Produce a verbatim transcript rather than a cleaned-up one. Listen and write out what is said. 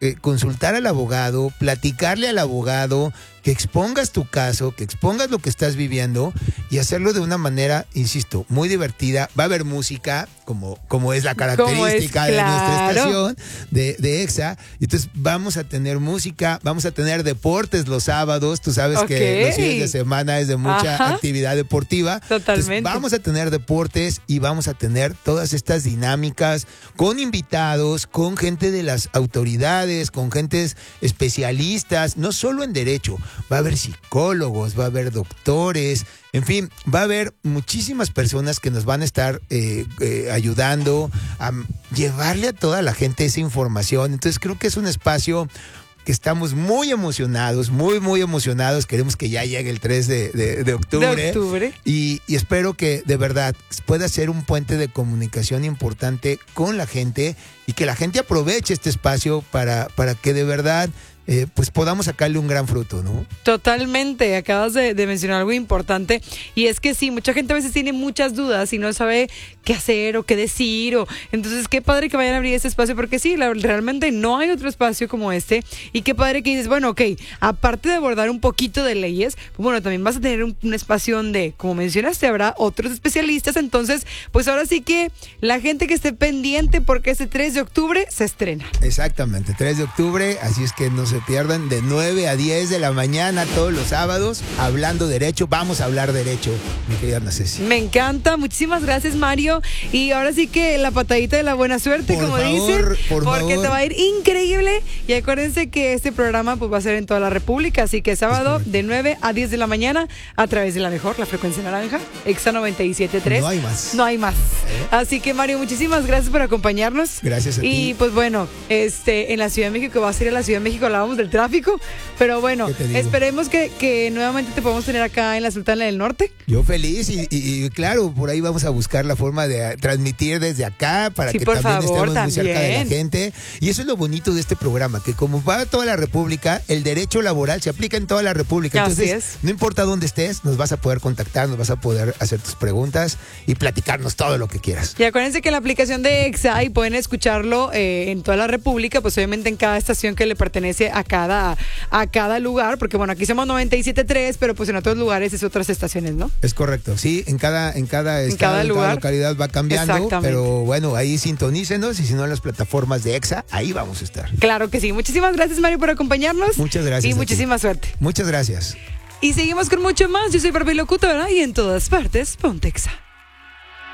eh, consultar al abogado, platicarle al abogado, que expongas tu caso, que expongas lo que estás viviendo y hacerlo de una manera, insisto, muy divertida. Va a haber música, como, como es la característica es, de claro. nuestra estación, de, de EXA. Entonces vamos a tener música, vamos a tener deportes los sábados. Tú sabes okay. que los fines de semana es de mucha Ajá. actividad deportiva. Totalmente. Entonces, vamos a tener deportes y vamos a tener todas estas dinámicas con invitados, con gente de las autoridades, con gentes especialistas, no solo en derecho. Va a haber psicólogos, va a haber doctores, en fin, va a haber muchísimas personas que nos van a estar eh, eh, ayudando a llevarle a toda la gente esa información. Entonces creo que es un espacio que estamos muy emocionados, muy, muy emocionados. Queremos que ya llegue el tres de, de, de octubre. De octubre. Y, y espero que de verdad pueda ser un puente de comunicación importante con la gente y que la gente aproveche este espacio para, para que de verdad... Eh, pues podamos sacarle un gran fruto, ¿no? Totalmente, acabas de, de mencionar algo importante y es que sí, mucha gente a veces tiene muchas dudas y no sabe qué hacer o qué decir, o entonces qué padre que vayan a abrir este espacio porque sí, la, realmente no hay otro espacio como este y qué padre que dices, bueno, ok, aparte de abordar un poquito de leyes, pues bueno, también vas a tener un, un espacio donde, como mencionaste, habrá otros especialistas, entonces, pues ahora sí que la gente que esté pendiente porque este tres de octubre se estrena. Exactamente, tres de octubre, así es que no se pierdan de nueve a diez de la mañana todos los sábados hablando derecho. Vamos a hablar derecho, mi querida Ana Ceci. Me encanta, muchísimas gracias, Mario. Y ahora sí que la patadita de la buena suerte, por como favor, dicen, por porque favor. te va a ir increíble. Y acuérdense que este programa pues va a ser en toda la República, así que sábado de nueve a diez de la mañana a través de la mejor, la frecuencia naranja, EXA noventa y siete punto tres. No hay más. No hay más. ¿Eh? Así que, Mario, muchísimas gracias por acompañarnos. Gracias a ti. Y pues bueno, este en la Ciudad de México, va a ser en la Ciudad de México, hablábamos del tráfico, pero bueno, esperemos que, que nuevamente te podamos tener acá en la Sultana del Norte. Yo feliz y, y, y claro, por ahí vamos a buscar la forma de transmitir desde acá para sí, que por también favor, estemos también. muy cerca de la gente. Y eso es lo bonito de este programa, que como va a toda la República, el derecho laboral se aplica en toda la República. Entonces, así es. No importa dónde estés, nos vas a poder contactar, nos vas a poder hacer tus preguntas y platicarnos todo lo que quieras. Y acuérdense que en la aplicación de EXA y pueden escucharlo eh, en toda la República, pues obviamente en cada estación que le pertenece a cada, a cada lugar, porque bueno, aquí somos noventa y siete punto tres, pero pues en otros lugares es otras estaciones, ¿no? Es correcto, sí, en cada, en cada en estado, cada, en lugar, cada localidad va cambiando, pero bueno, ahí sintonícenos y si no en las plataformas de EXA, ahí vamos a estar. Claro que sí. Muchísimas gracias, Mario, por acompañarnos. Muchas gracias. Y muchísima suerte. Muchas gracias. Y seguimos con mucho más. Yo soy Barbie Locutora y en todas partes, ponte EXA.